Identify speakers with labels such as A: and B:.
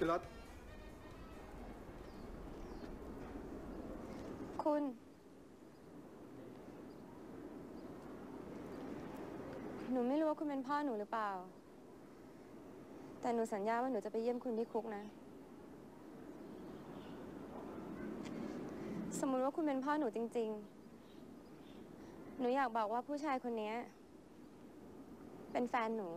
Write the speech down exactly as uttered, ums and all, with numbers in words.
A: ที่รัก
B: คุณ หนูไม่รู้ว่าคุณเป็นพ่อหนูหรือเปล่า แต่หนูสัญญาว่าหนูจะไปเยี่ยมคุณที่คุกนะ สมมุติว่าคุณเป็นพ่อหนูจริงๆ หนูอยากบอกว่าผู้ชายคนนี้เป็นแฟนหนู